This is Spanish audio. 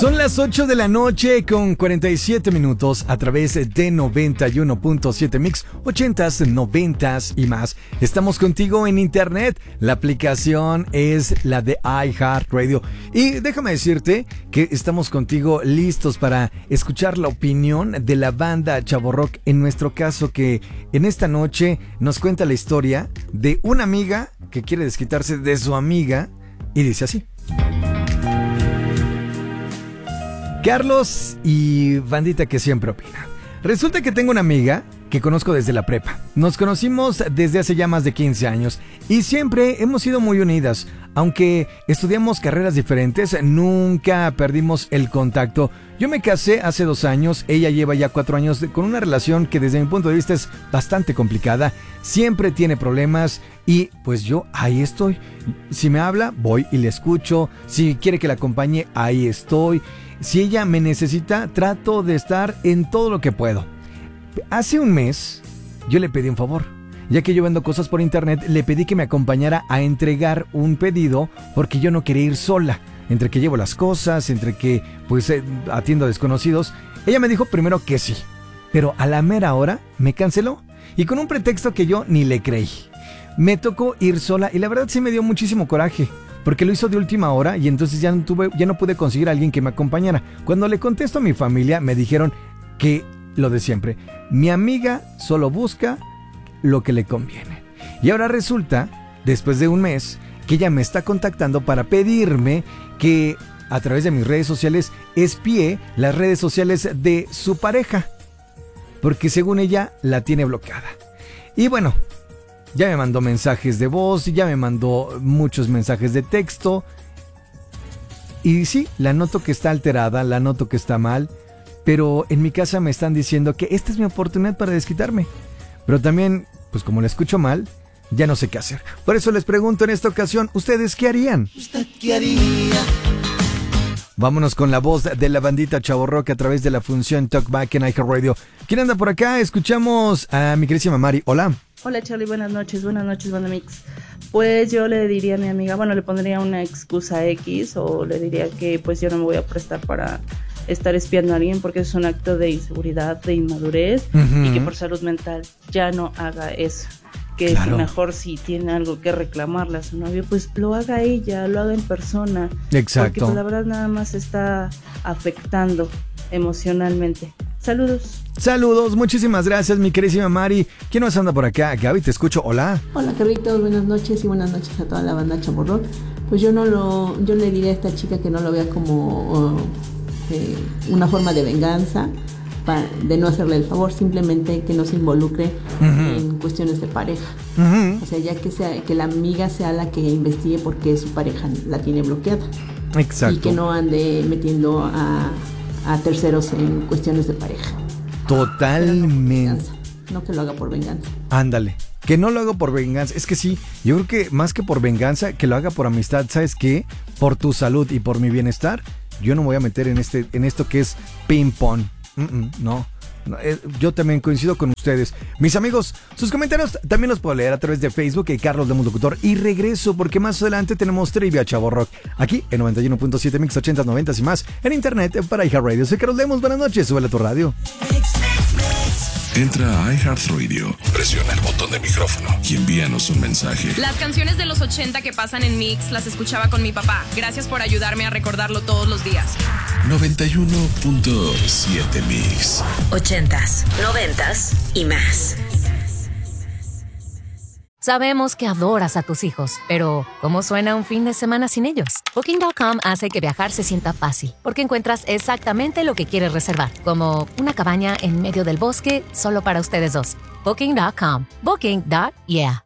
Son las 8 de la noche con 47 minutos a través de 91.7 Mix, 80s, 90s y más. Estamos contigo en internet. La aplicación es la de iHeartRadio. Y déjame decirte que estamos contigo listos para escuchar la opinión de la banda Chavo Rock. En nuestro caso, que en esta noche nos cuenta la historia de una amiga que quiere desquitarse de su amiga y dice así. Carlos y bandita que siempre opina. Resulta que tengo una amiga que conozco desde la prepa. Nos conocimos desde hace ya más de 15 años y siempre hemos sido muy unidas. Aunque estudiamos carreras diferentes, nunca perdimos el contacto. Yo me casé hace 2 años, ella lleva ya 4 años con una relación que desde mi punto de vista es bastante complicada. Siempre tiene problemas y pues yo ahí estoy. Si me habla, voy y le escucho. Si quiere que la acompañe, ahí estoy. Si ella me necesita, trato de estar en todo lo que puedo. Hace un mes, yo le pedí un favor. Ya que yo vendo cosas por internet, le pedí que me acompañara a entregar un pedido porque yo no quería ir sola. Entre que llevo las cosas, entre que pues atiendo a desconocidos. Ella me dijo primero que sí, pero a la mera hora me canceló. Y con un pretexto que yo ni le creí. Me tocó ir sola y la verdad sí me dio muchísimo coraje. Porque lo hizo de última hora y entonces ya no pude conseguir a alguien que me acompañara. Cuando le contesto a mi familia me dijeron que lo de siempre. Mi amiga solo busca lo que le conviene. Y ahora resulta, después de un mes, que ella me está contactando para pedirme que a través de mis redes sociales espíe las redes sociales de su pareja. Porque según ella la tiene bloqueada. Y bueno, ya me mandó mensajes de voz, ya me mandó muchos mensajes de texto. Y sí, la noto que está alterada, la noto que está mal. Pero en mi casa me están diciendo que esta es mi oportunidad para desquitarme. Pero también, pues como la escucho mal, ya no sé qué hacer. Por eso les pregunto en esta ocasión, ¿ustedes qué harían? ¿Usted qué haría? Vámonos con la voz de la bandita Chavo Rock a través de la función Talkback en iHeartRadio. ¿Quién anda por acá? Escuchamos a mi querísima Mari. Hola. Hola Charlie, buenas noches, Banda Mix. Pues yo le diría a mi amiga, le pondría una excusa X o le diría que pues yo no me voy a prestar para estar espiando a alguien porque es un acto de inseguridad, de inmadurez y que por salud mental ya no haga eso. Que claro. Mejor si tiene algo que reclamarle a su novio, pues lo haga ella, lo haga en persona. Exacto. Porque pues, la verdad nada más está afectando emocionalmente. Saludos, muchísimas gracias mi querísima Mari. ¿Quién nos anda por acá? Gaby, te escucho, hola. Hola Carlitos, buenas noches y buenas noches a toda la banda Chavo Rock. Pues yo le diría a esta chica que no lo vea como una forma de venganza, de no hacerle el favor, simplemente que no se involucre en cuestiones de pareja. O sea, ya que la amiga sea la que investigue por qué su pareja la tiene bloqueada. Exacto. Y que no ande metiendo a terceros en cuestiones de pareja. Totalmente. No que lo haga por venganza. Ándale, que no lo haga por venganza. Es que sí, yo creo que más que por venganza, que lo haga por amistad. ¿Sabes qué? Por tu salud y por mi bienestar, yo no me voy a meter en esto que es ping pong. No. Yo también coincido con ustedes. Mis amigos, sus comentarios también los puedo leer a través de Facebook y Carlos de Locutor. Y regreso porque más adelante tenemos Trivia Chavo Rock aquí en 91.7 Mix 80s, 90s y más en internet para iHeartRadio. Soy Carlos Lemos, buenas noches, súbele a tu radio. Entra a iHeartRadio, presiona el botón de micrófono y envíanos un mensaje. Las canciones de los 80 que pasan en Mix las escuchaba con mi papá. Gracias por ayudarme a recordarlo todos los días. 91.7 Mix. 80s, 90s y más. Sabemos que adoras a tus hijos, pero ¿cómo suena un fin de semana sin ellos? Booking.com hace que viajar se sienta fácil, porque encuentras exactamente lo que quieres reservar, como una cabaña en medio del bosque solo para ustedes dos. Booking.com. Booking.yeah.